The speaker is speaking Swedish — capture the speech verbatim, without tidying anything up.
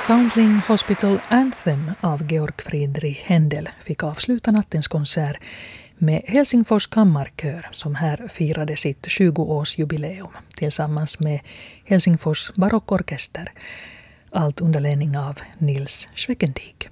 Foundling Hospital Anthem av Georg Friedrich Händel fick avsluta nattens konsert med Helsingfors kammarkör som här firade sitt tjugoårsjubileum tillsammans med Helsingfors barockorkester, allt under ledning av Nils Schweckendiek.